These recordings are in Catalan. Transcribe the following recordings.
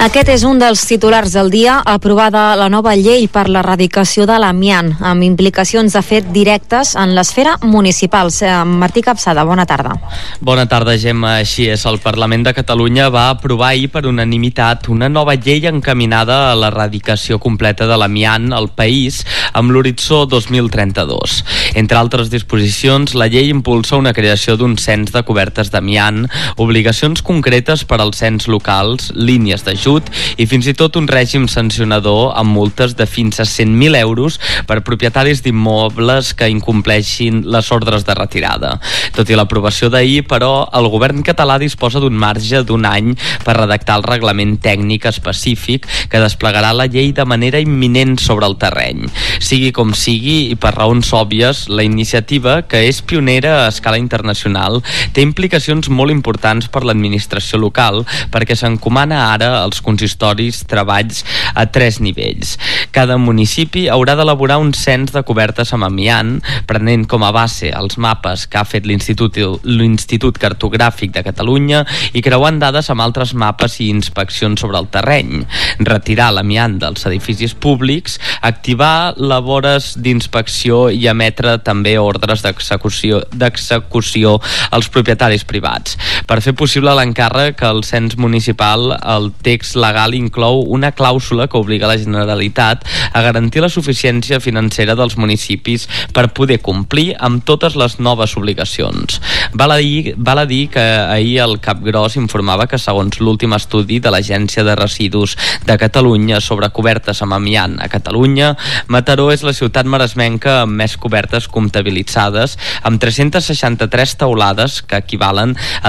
Aquest és un dels titulars del dia. Aprovada la nova llei per l'erradicació de l'amiant, amb implicacions de fet directes en l'esfera municipal. Martí Capçada, bona tarda. Bona tarda, Gemma. Així és, el Parlament de Catalunya va aprovar ahir per unanimitat una nova llei encaminada a l'erradicació completa de l'amiant al país amb l'horitzó 2032. Entre altres disposicions, la llei impulsa una creació d'un cens de cobertes d'amiant, obligacions concretes per als ens locals, línies d'ajut i fins i tot un règim sancionador amb multes de fins a 100.000 euros per propietaris d'immobles que incompleixin les ordres de retirada. Tot i l'aprovació d'ahir, però, el govern català disposa d'un marge d'un any per redactar el reglament tècnic específic que desplegarà la llei de manera imminent sobre el terreny. Sigui com sigui, i per raons òbvies, la iniciativa, que és pionera a escala internacional, té implicacions molt importants per l'administració local, perquè s'encomana ara als consistoris treballs a 3 nivells. Cada municipi haurà d'elaborar un cens de cobertes amb amiant, prenent com a base els mapes que ha fet l'Institut Cartogràfic de Catalunya i creuant dades amb altres mapes i inspeccions sobre el terreny. Retirar l'amiant dels edificis públics, activar labores d'inspecció i emetre també ordres d'execució als propietaris privats. Per fer possible l'encàrrec, el cens municipal, el text legal inclou una clàusula que obliga la Generalitat a garantir la suficiència financera dels municipis per poder complir amb totes les noves obligacions. Val a dir que ahir el Capgròs informava que, segons l'últim estudi de l'Agència de Residus de Catalunya sobre cobertes amb amiant a Catalunya, Mataró és la ciutat maresmenca amb més cobertes comptabilitzades, amb 363 teulades que equivalen a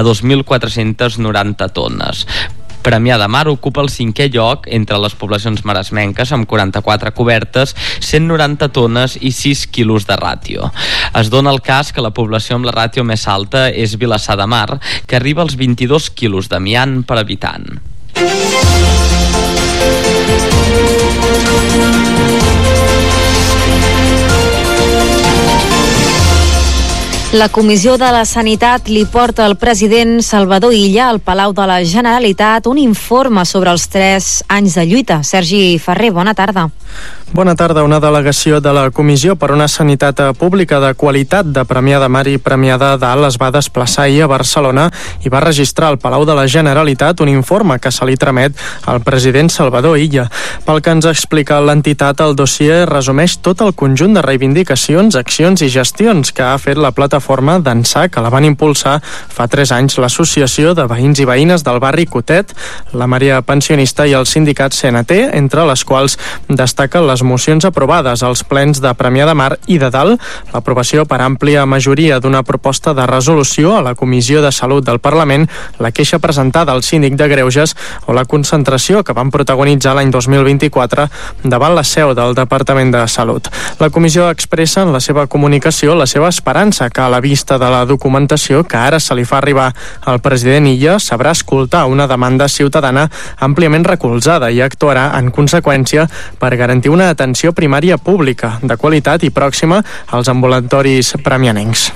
2.490 tones. Premià de Mar ocupa el 5è lloc entre les poblacions maresmenques amb 44 cobertes, 190 tones i 6 quilos de ràtio. Es dona el cas que la població amb la ràtio més alta és Vilassar de Mar, que arriba als 22 quilos d'amiant per habitant. La Comissió de la Sanitat li porta al president Salvador Illa al Palau de la Generalitat un informe sobre els 3 anys de lluita. Sergi Ferrer, bona tarda. Bona tarda. Una delegació de la Comissió per una Sanitat Pública de Qualitat de Premià de Mar i Premià de Dalt es va desplaçar ahir a Barcelona i va registrar al Palau de la Generalitat un informe que se li tramet al president Salvador Illa. Pel que ens explica l'entitat, el dossier resumeix tot el conjunt de reivindicacions, accions i gestions que ha fet la plataforma d'ençà que la van impulsar fa 3 anys l'Associació de Veïns i Veïnes del barri Cotet, la Maria Pensionista i el sindicat CNT, entre les quals destaquen les mocions aprovades als plens de Premià de Mar i de Dalt, l'aprovació per àmplia majoria d'una proposta de resolució a la Comissió de Salut del Parlament, la queixa presentada al síndic de Greuges o la concentració que van protagonitzar l'any 2024 davant la seu del Departament de Salut. La comissió expressa en la seva comunicació la seva esperança que a la vista de la documentació que ara se li fa arribar al president Illa sabrà escoltar una demanda ciutadana àmpliament recolzada i actuarà en conseqüència per garantir una atenció primària pública, de qualitat i pròxima als ambulatoris premianencs.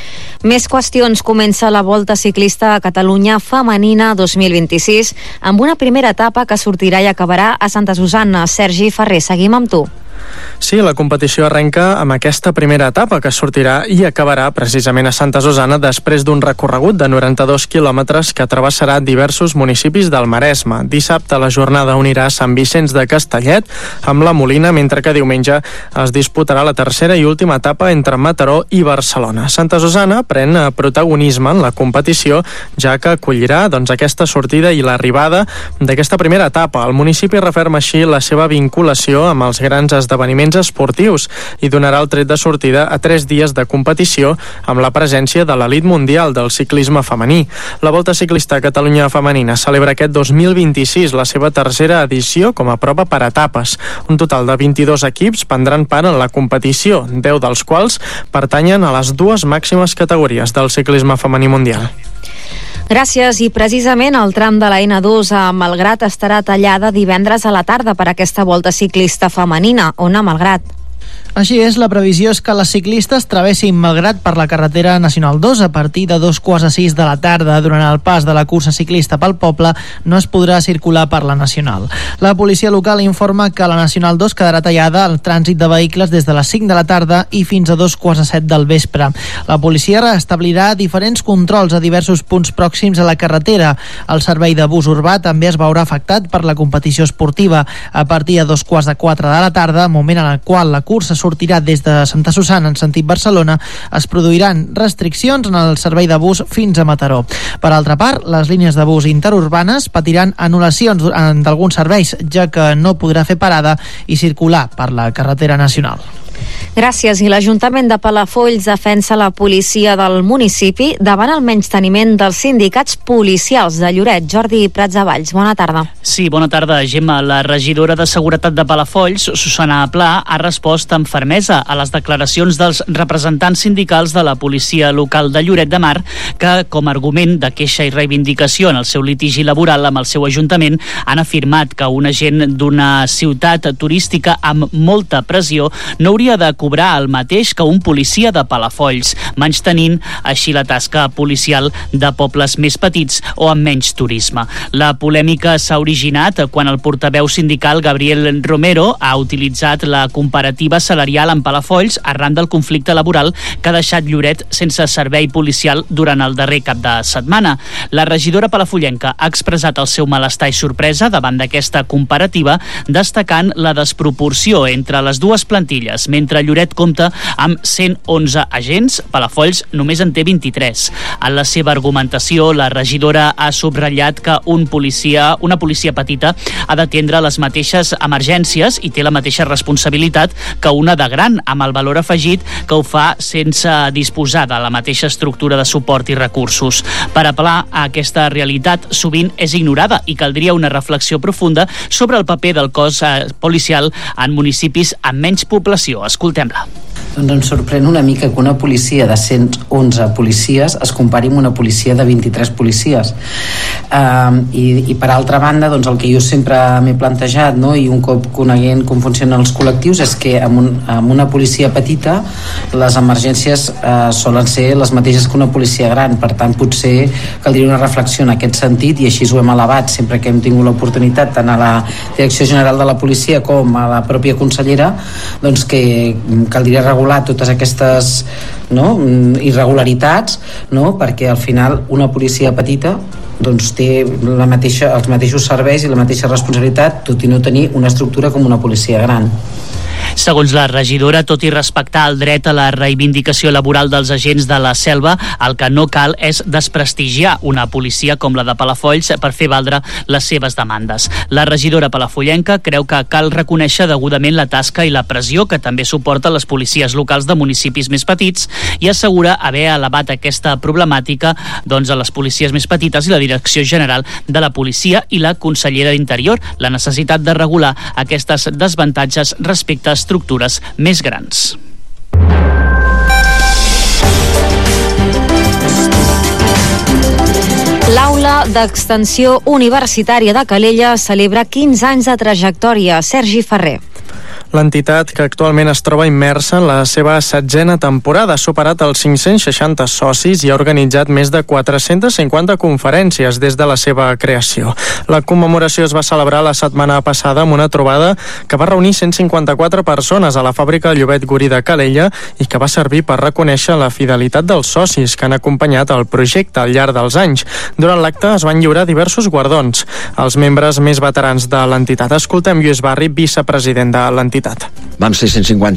Més qüestions. Comença la Volta Ciclista a Catalunya Femenina 2026 amb una primera etapa que sortirà i acabarà a Santa Susanna. Sergi Ferrer, seguim amb tu. Sí, la competició arrenca amb aquesta primera etapa que sortirà i acabarà precisament a Santa Susanna després d'un recorregut de 92 quilòmetres que travessarà diversos municipis del Maresme. Dissabte la jornada unirà Sant Vicenç de Castellet amb la Molina, mentre que diumenge es disputarà la tercera i última etapa entre Mataró i Barcelona. Santa Susanna pren protagonisme en la competició, ja que acollirà aquesta sortida i l'arribada d'aquesta primera etapa. El municipi referma així la seva vinculació amb els grans esdeveniments esportius i donarà el tret de sortida a 3 dies de competició amb la presència de l'elit mundial del ciclisme femení. La Volta Ciclista a Catalunya Femenina celebra aquest 2026 la seva tercera edició com a prova per etapes. Un total de 22 equips prendran part en la competició, 10 dels quals pertanyen a les 2 màximes categories del ciclisme femení mundial. Gràcies. I precisament el tram de la N2 a Malgrat estarà tallada divendres a la tarda per aquesta Volta Ciclista Femenina. On a Malgrat? Així és, la previsió és que les ciclistes travessin Malgrat per la carretera Nacional 2 a partir de 2:45 de la tarda. Durant el pas de la cursa ciclista pel poble no es podrà circular per la Nacional. La policia local informa que la Nacional 2 quedarà tallada al trànsit de vehicles des de les 5 de la tarda i fins a 2:45 del vespre. La policia restablirà diferents controls a diversos punts pròxims a la carretera. El servei de bus urbà també es veurà afectat per la competició esportiva. A partir de 3:45 de la tarda, moment en el qual la cursa sortirà des de Santa Susanna en sentit Barcelona, es produiran restriccions en el servei de bus fins a Mataró. Per altra part, les línies de bus interurbanes patiran anul·lacions d'alguns serveis, ja que no podrà fer parada i circular per la carretera nacional. Gràcies. I l'Ajuntament de Palafolls defensa la policia del municipi davant el menysteniment dels sindicats policials de Lloret. Jordi Pratsavalls, bona tarda. Sí, bona tarda, Gemma. La regidora de Seguretat de Palafolls, Susana Pla, ha respost amb fermesa a les declaracions dels representants sindicals de la policia local de Lloret de Mar, que, com a argument de queixa i reivindicació en el seu litigi laboral amb el seu ajuntament, han afirmat que un agent d'una ciutat turística amb molta pressió no hauria de cobrar el mateix que un policia de Palafolls, menystenint així la tasca policial de pobles més petits o amb menys turisme. La polèmica s'ha originat quan el portaveu sindical Gabriel Romero ha utilitzat la comparativa salarial amb Palafolls arran del conflicte laboral que ha deixat Lloret sense servei policial durant el darrer cap de setmana. La regidora palafollenca ha expressat el seu malestar i sorpresa davant d'aquesta comparativa, destacant la desproporció entre les dues plantilles. Mentre Lloret compta amb 111 agents, Palafolls només en té 23. En la seva argumentació, la regidora ha subratllat que una policia petita ha d'atendre les mateixes emergències i té la mateixa responsabilitat que una de gran, amb el valor afegit que ho fa sense disposar de la mateixa estructura de suport i recursos. Per apel·lar a aquesta realitat sovint és ignorada i caldria una reflexió profunda sobre el paper del cos policial en municipis amb menys població. Escoltem-la. Doncs ens sorprèn una mica que una policia de 111 policies es compari amb una policia de 23 policies. I per altra banda, doncs el que jo sempre m'he plantejat, no? I un cop coneguent com funcionen els col·lectius, és que amb una policia petita les emergències solen ser les mateixes que una policia gran. Per tant, potser caldria una reflexió en aquest sentit, i així ho hem elevat sempre que hem tingut l'oportunitat, tant a la Direcció General de la Policia com a la pròpia consellera, doncs que caldria regular totes aquestes irregularitats, perquè al final una policia petita doncs té els mateixos serveis i la mateixa responsabilitat, tot i no tenir una estructura com una policia gran. Segons la regidora, tot i respectar el dret a la reivindicació laboral dels agents de la selva, el que no cal és desprestigiar una policia com la de Palafolls per fer valdre les seves demandes. La regidora palafollenca creu que cal reconèixer degudament la tasca i la pressió que també suporten les policies locals de municipis més petits i assegura haver elevat aquesta problemàtica a les policies més petites i la Direcció General de la Policia i la Consellera d'Interior, la necessitat de regular aquestes desavantatges respecte a estructures més grans. L'Aula d'Extensió Universitària de Calella celebra 15 anys de trajectòria. Sergi Ferrer. L'entitat, que actualment es troba immersa en la seva 7a temporada, ha superat els 560 socis i ha organitzat més de 450 conferències des de la seva creació. La commemoració es va celebrar la setmana passada amb una trobada que va reunir 154 persones a la fàbrica Llobet Gurí de Calella i que va servir per reconèixer la fidelitat dels socis que han acompanyat el projecte al llarg dels anys. Durant l'acte es van lliurar diversos guardons. Els membres més veterans de l'entitat. Escoltem Lluís Barri, vicepresident de l'entitat. Vam ser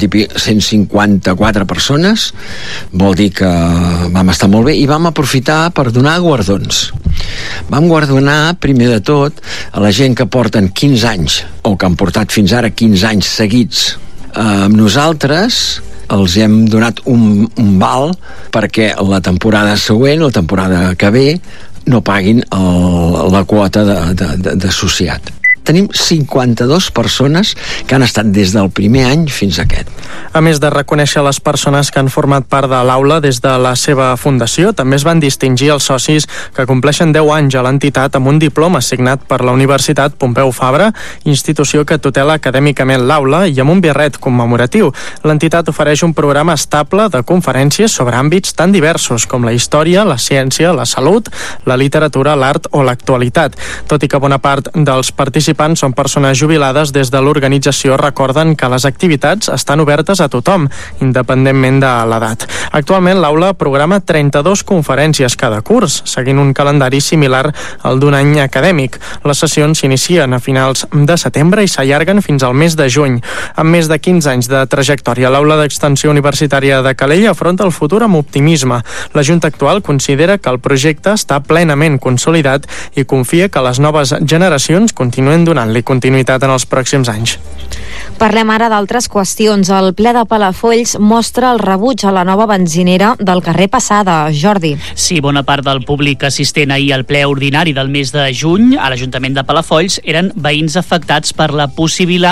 154 persones, vol dir que vam estar molt bé, i vam aprofitar per donar guardons. Vam guardonar, primer de tot, a la gent que porten 15 anys, o que han portat fins ara 15 anys seguits amb nosaltres. Els hem donat un val perquè la temporada següent, la temporada que ve, no paguin la quota d'associat. tenim 52 persones que han estat des del primer any fins a aquest. A més de reconèixer les persones que han format part de l'aula des de la seva fundació, també es van distingir els socis que compleixen 10 anys a l'entitat amb un diploma signat per la Universitat Pompeu Fabra, institució que tutela acadèmicament l'aula, i amb un birret commemoratiu. L'entitat ofereix un programa estable de conferències sobre àmbits tan diversos com la història, la ciència, la salut, la literatura, l'art o l'actualitat. Tot i que bona part dels participants són persones jubilades, des de l'organització recorden que les activitats estan obertes a tothom, independentment de l'edat. Actualment l'aula programa 32 conferències cada curs, seguint un calendari similar al d'un any acadèmic. Les sessions s'inicien a finals de setembre i s'allarguen fins al mes de juny. Amb més de 15 anys de trajectòria, l'aula d'extensió universitària de Calella afronta el futur amb optimisme. La Junta actual considera que el projecte està plenament consolidat i confia que les noves generacions continuen donant-li continuïtat en els pròxims anys. Parlem ara d'altres qüestions. El ple de Palafolls mostra el rebuig a la nova benzinera del carrer Passada. Jordi. Sí, bona part del públic assistent ahir al ple ordinari del mes de juny a l'Ajuntament de Palafolls eren veïns afectats per la possible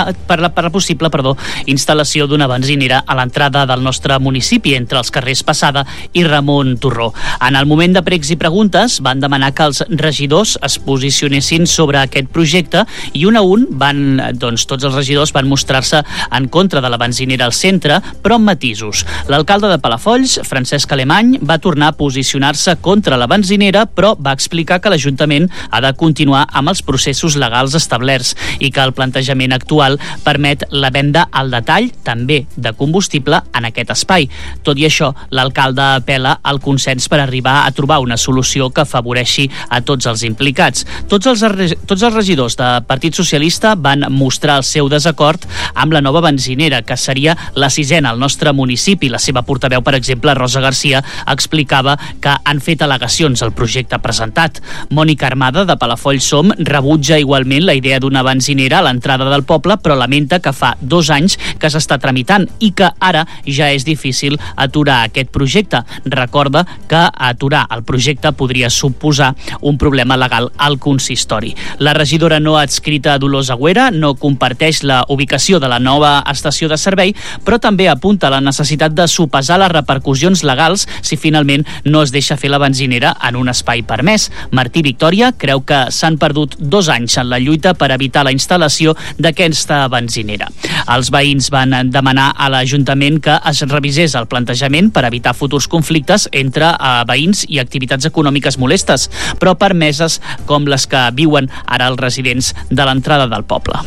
instal·lació d'una benzinera a l'entrada del nostre municipi entre els carrers Passada i Ramon Torró. En el moment de pregs i preguntes van demanar que els regidors es posicionessin sobre aquest projecte i un a un tots els regidors van mostrar-se en contra de la benzinera al centre, però amb matisos. L'alcalde de Palafolls, Francesc Alemany, va tornar a posicionar-se contra la benzinera, però va explicar que l'Ajuntament ha de continuar amb els processos legals establerts i que el plantejament actual permet la venda al detall, també de combustible, en aquest espai. Tot i això, l'alcalde apel·la al consens per arribar a trobar una solució que afavoreixi a tots els implicats. Tots els regidors de Partit Socialista van mostrar el seu desacord amb la nova benzinera, que seria la 6ª al nostre municipi. La seva portaveu, per exemple, Rosa Garcia, explicava que han fet al·legacions al projecte presentat. Mònica Armada, de Palafolls Som, rebutja igualment la idea d'una benzinera a l'entrada del poble, però lamenta que fa 2 anys que s'està tramitant i que ara ja és difícil aturar aquest projecte. Recorda que aturar el projecte podria suposar un problema legal al consistori. La regidora no adscrita Dolors Agüera no comparteix la ubicació de la nova estació de servei, però també apunta la necessitat de sopesar les repercussions legals si finalment no es deixa fer la benzinera en un espai permès. Martí Victòria creu que s'han perdut 2 anys en la lluita per evitar la instal·lació d'aquesta benzinera. Els veïns van demanar a l'Ajuntament que es revisés el plantejament per evitar futurs conflictes entre veïns i activitats econòmiques molestes, però permeses com les que viuen ara els residents de l'entrada del poble.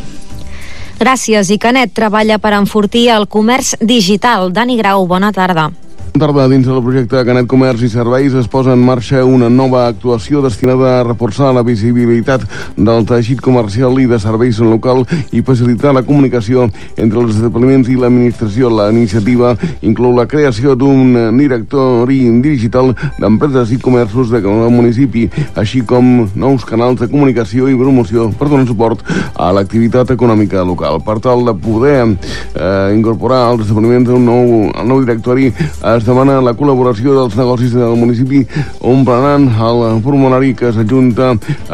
Gràcies. I Canet treballa per enfortir el comerç digital. Dani Grau, bona tarda. Bona tarda. Dins del projecte Canet Comerç i Serveis es posa en marxa una nova actuació destinada a reforçar la visibilitat del teixit comercial i de serveis local i facilitar la comunicació entre els establiments i l'administració. La iniciativa inclou la creació d'un directori digital d'empreses i comerços del municipi, així com nous canals de comunicació i promoció per donar suport a l'activitat econòmica local. Per tal de poder incorporar els establiments al nou directori, es demana la col·laboració dels negocis del municipi, on prenent el formulari que s'adjunta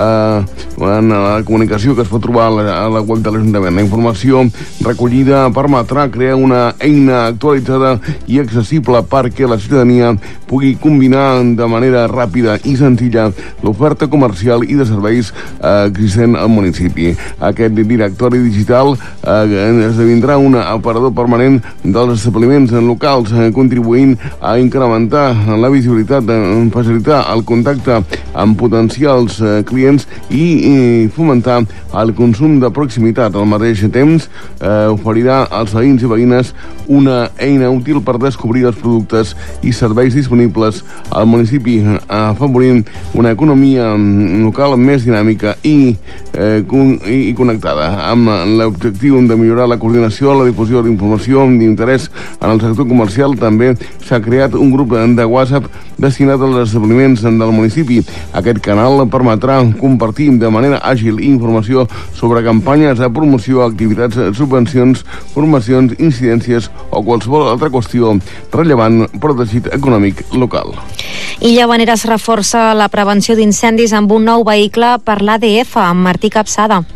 en la comunicació que es pot trobar a la web de l'Ajuntament. La informació recollida permetrà crear una eina actualitzada i accessible perquè la ciutadania pugui combinar de manera ràpida i senzilla l'oferta comercial i de serveis existent al municipi. Aquest directori digital esdevindrà un operador permanent dels establiments locals, contribuint a incrementar la visibilitat, facilitar el contacte amb potencials clients i fomentar el consum de proximitat. Al mateix temps, oferirà als veïns i veïnes una eina útil per descobrir els productes i serveis disponibles al municipi, afavorint una economia local més dinàmica i connectada, amb l'objectiu de millorar la coordinació, la difusió d'informació d'interès en el sector comercial. També s'ha creat un grup de WhatsApp destinat als establiments del municipi. Aquest canal permetrà compartir de manera àgil informació sobre campanyes de promoció, activitats, subvencions, formacions, incidències o qualsevol altra qüestió rellevant per al teixit econòmic local. I Llavaneres reforça la prevenció d'incendis amb un nou vehicle per l'ADF, amb Martí Capçada.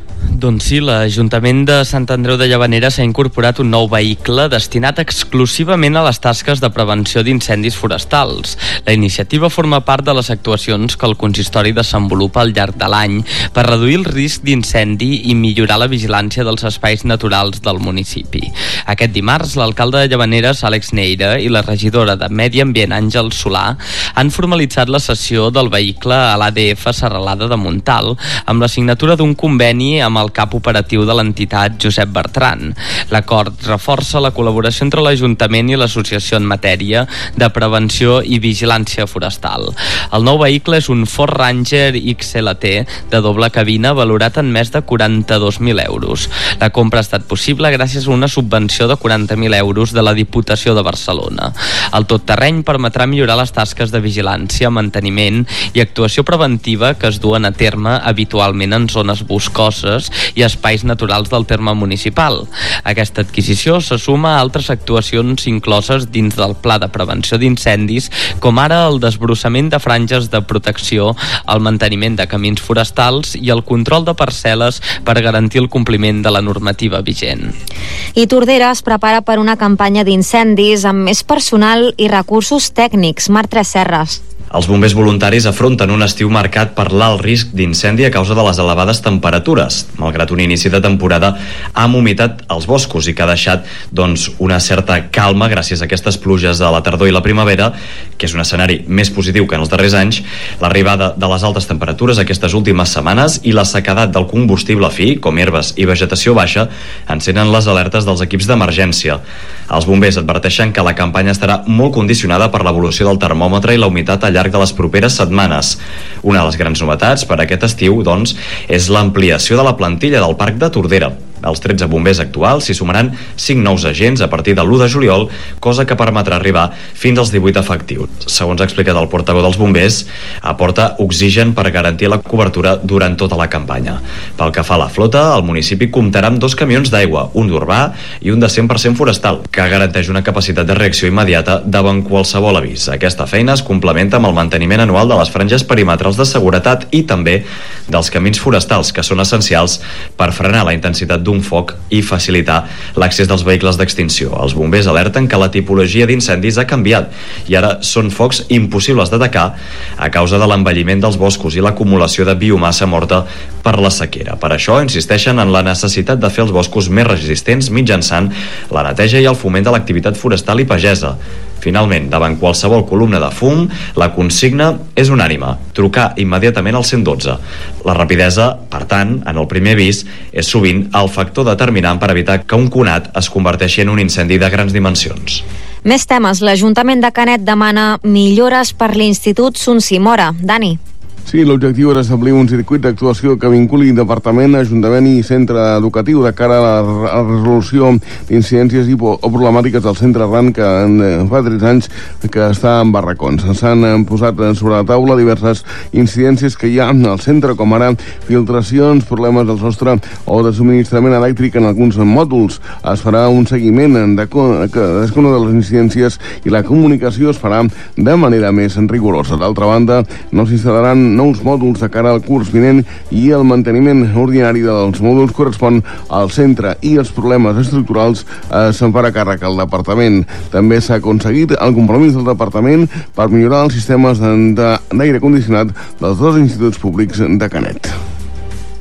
Doncs sí, l'Ajuntament de Sant Andreu de Llavaneres s'ha incorporat un nou vehicle destinat exclusivament a les tasques de prevenció d'incendis forestals. La iniciativa forma part de les actuacions que el consistori desenvolupa al llarg de l'any per reduir el risc d'incendi i millorar la vigilància dels espais naturals del municipi. Aquest dimarts, l'alcalde de Llavaneres, Àlex Neira, i la regidora de Medi Ambient, Àngel Solà, han formalitzat la cessió del vehicle a l'ADF Serralada de Montal amb la signatura d'un conveni amb el cap operatiu de l'entitat, Josep Bertran. L'acord reforça la col·laboració entre l'Ajuntament i l'associació en matèria de prevenció i vigilància forestal. El nou vehicle és un Ford Ranger XLT de doble cabina valorat en més de 42.000 euros. La compra ha estat possible gràcies a una subvenció de 40.000 euros de la Diputació de Barcelona. El totterreny permetrà millorar les tasques de vigilància, manteniment i actuació preventiva que es duen a terme habitualment en zones boscoses i espais naturals del terme municipal. Aquesta adquisició se suma a altres actuacions incloses dins del Pla de Prevenció d'Incendis, com ara el desbrossament de franges de protecció, el manteniment de camins forestals i el control de parcel·les per garantir el compliment de la normativa vigent. I Tordera es prepara per una campanya d'incendis amb més personal i recursos tècnics. Marc Tresserras. Els bombers voluntaris afronten un estiu marcat per l'alt risc d'incendi a causa de les elevades temperatures, malgrat un inici de temporada amb humitat als boscos i que ha deixat una certa calma gràcies a aquestes pluges de la tardor i la primavera, que és un escenari més positiu que en els darrers anys. L'arribada de les altes temperatures aquestes últimes setmanes i la sequedat del combustible fi, com herbes i vegetació baixa, encenen les alertes dels equips d'emergència. Els bombers adverteixen que la campanya estarà molt condicionada per l'evolució del termòmetre i la humitat al llarg de les properes setmanes. Una de les grans novetats per aquest estiu, és l'ampliació de la plantilla del Parc de Tordera. Als 13 bombers actuals s'hi sumaran 5 nous agents a partir de l'1 de juliol, cosa que permetrà arribar fins als 18 efectius. Segons ha explicat el portaveu dels bombers, aporta oxigen per garantir la cobertura durant tota la campanya. Pel que fa a la flota, el municipi comptarà amb 2 camions d'aigua, un d'urbà i un de 100% forestal, que garanteix una capacitat de reacció immediata davant qualsevol avís. Aquesta feina es complementa amb el manteniment anual de les franges perimetrals de seguretat i també dels camins forestals, que són essencials per frenar la intensitat d'un foc i facilitar l'accés dels vehicles d'extinció. Els bombers alerten que la tipologia d'incendis ha canviat i ara són focs impossibles d'atacar a causa de l'envelliment dels boscos i l'acumulació de biomassa morta per la sequera. Per això insisteixen en la necessitat de fer els boscos més resistents mitjançant la neteja i el foment de l'activitat forestal i pagesa. Finalment, davant qualsevol columna de fum, la consigna és unànime: trucar immediatament al 112. La rapidesa, per tant, en el primer avís, és sovint el factor determinant per evitar que un conat es converteixi en un incendi de grans dimensions. Més temes. L'Ajuntament de Canet demana millores per l'Institut Son-Simora. Dani. Sí, l'objectiu era establir un circuit d'actuació que vinculi departament, ajuntament i centre educatiu de cara a la resolució d'incidències o problemàtiques del centre RAN, que fa 3 anys que està en barracons. S'han posat sobre la taula diverses incidències que hi ha al centre, com ara filtracions, problemes del sostre o de subministrament elèctric en alguns mòduls. Es farà un seguiment de cadascuna de les incidències i la comunicació es farà de manera més rigorosa. D'altra banda, no s'instal·laran nous mòduls de cara al curs vinent i el manteniment ordinari dels mòduls correspon al centre i els problemes estructurals se'n farà càrrec al departament. També s'ha aconseguit el compromís del departament per millorar els sistemes d'aire condicionat dels 2 instituts públics de Canet.